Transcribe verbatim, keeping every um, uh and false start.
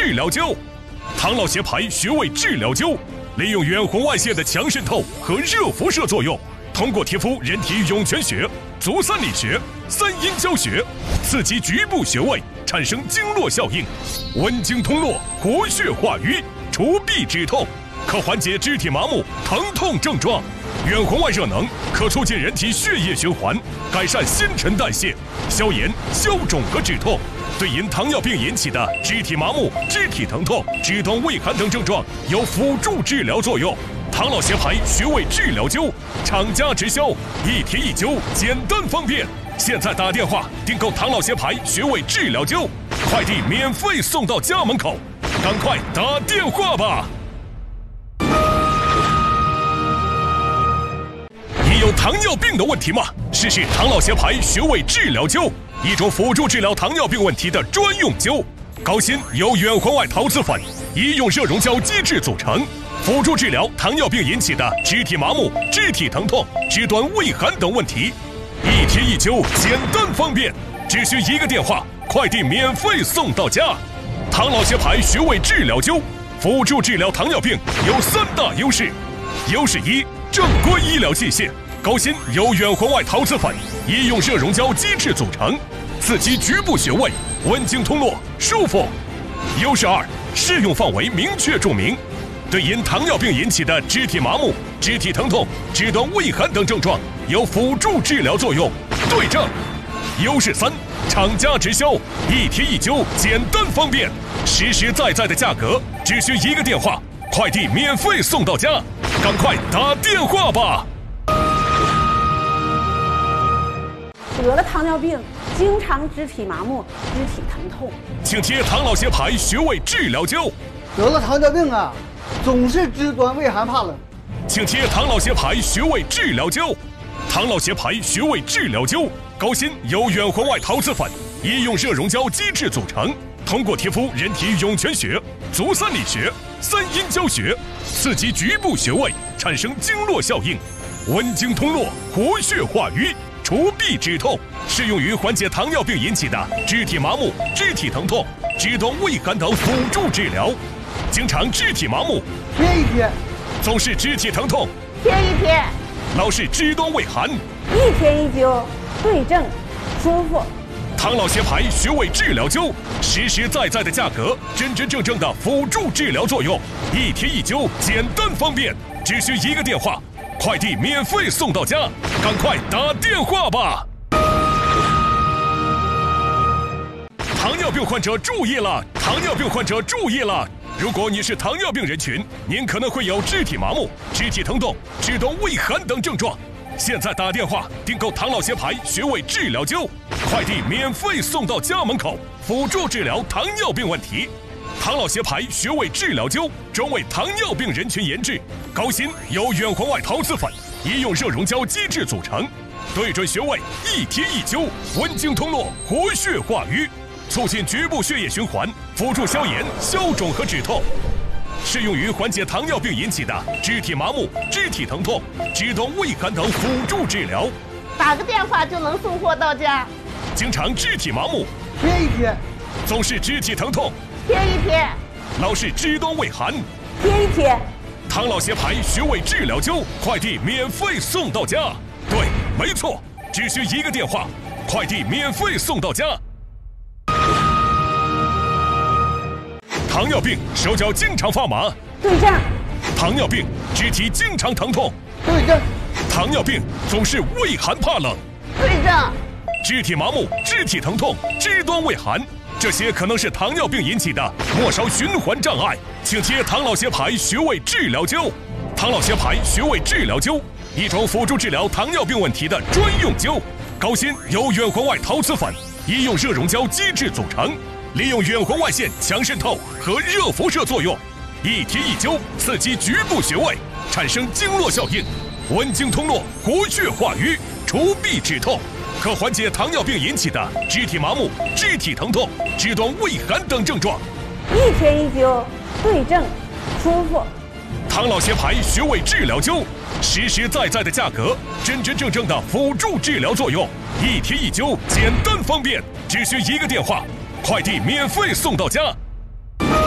治疗灸。唐老斜排穴位治疗灸，利用远红外线的强渗透和热辐射作用，通过贴敷人体涌泉穴、足三里穴、三阴交穴，刺激局部穴位，产生经络效应，温经通络，活血化瘀，除痹止痛，可缓解肢体麻木、疼痛症状。远红外热能可促进人体血液循环，改善新陈代谢，消炎、消肿和止痛。对因糖尿病引起的肢体麻木、肢体疼痛、肢端畏寒等症状有辅助治疗作用。唐老斜排穴位治疗灸，厂家直销，一贴一灸，简单方便。现在打电话订购唐老斜排穴位治疗灸，快递免费送到家门口，赶快打电话吧！你有糖尿病的问题吗？试试唐老斜排穴位治疗灸，一种辅助治疗糖尿病问题的专用灸。高锌由远红外陶瓷粉、医用热溶胶基质组成，辅助治疗糖尿病引起的肢体麻木、肢体疼痛、肢端畏寒等问题。一贴一灸，简单方便，只需一个电话，快递免费送到家。唐老斜排穴位治疗灸，辅助治疗糖尿病有三大优势：优势一，正规医疗器械。高锌由远红外陶瓷粉、医用热溶胶基质组成，刺激局部穴位，温经通络，舒服。优势二，适用范围明确注明，对因糖尿病引起的肢体麻木、肢体疼痛、肢端畏寒等症状有辅助治疗作用。对症。优势三，厂家直销，一贴一灸，简单方便，实实在在的价格，只需一个电话，快递免费送到家，赶快打电话吧！ 得了糖尿病，经常肢体麻木、肢体疼痛， 请贴唐老斜排穴位治疗灸。 得了糖尿病啊，总是肢端畏寒怕冷， 请贴唐老斜排穴位治疗灸。唐老斜排穴位治疗灸，高锌由远红外陶瓷粉、医用热溶胶基质组成，通过贴敷人体涌泉穴、足三里穴、三阴交穴，刺激局部穴位，产生经络效应，温经通络，活血化瘀，除痹止痛，适用于缓解糖尿病引起的肢体麻木、肢体疼痛、肢端畏寒等辅助治疗。经常肢体麻木， 贴一贴； 总是肢体疼痛， 贴一贴； 老是肢端畏寒， 一贴一灸，对症，舒服。 唐老斜排穴位治疗灸，实实在在的价格，真真正正的辅助治疗作用，一贴一灸，简单方便，只需一个电话，快递免费送到家，赶快打电话吧！糖尿病患者注意了！糖尿病患者注意了！如果你是糖尿病人群，您可能会有肢体麻木、肢体疼痛、肢端畏寒等症状。现在打电话订购唐老斜排穴位治疗灸，快递免费送到家门口，辅助治疗糖尿病问题。唐老斜排穴位治疗灸专为糖尿病人群研制，高锌由远红外陶瓷粉、医用热溶胶基质组成，对准穴位，一贴一灸，温经通络，活血化瘀，促进局部血液循环，辅助消炎、消肿和止痛。适用于缓解糖尿病引起的肢体麻木、肢体疼痛、肢端畏寒等辅助治疗。 打个电话就能送货到家。 经常肢体麻木， 贴一贴； 总是肢体疼痛， 贴一贴； 老是肢端畏寒， 贴一贴。 唐老斜排穴位治疗灸，快递免费送到家。对，没错，只需一个电话，快递免费送到家。糖尿病手脚经常发麻， 对症。 糖尿病肢体经常疼痛， 对症。 糖尿病总是畏寒怕冷， 对症。 肢体麻木、肢体疼痛、肢端畏寒，这些可能是糖尿病引起的末梢循环障碍，请贴唐老斜排穴位治疗灸。唐老斜排穴位治疗灸，一种辅助治疗糖尿病问题的专用灸。高锌由远红外陶瓷粉、医用热溶胶基质组成，利用远红外线强渗透和热辐射作用，一贴一灸，刺激局部穴位，产生经络效应，温经通络，活血化瘀，除痹止痛，可缓解糖尿病引起的肢体麻木、肢体疼痛、肢端畏寒等症状。 一贴一灸，对症，舒服。 唐老斜排穴位治疗灸，实实在在的价格，真真正正的辅助治疗作用，一贴一灸，简单方便，只需一个电话，快递免费送到家。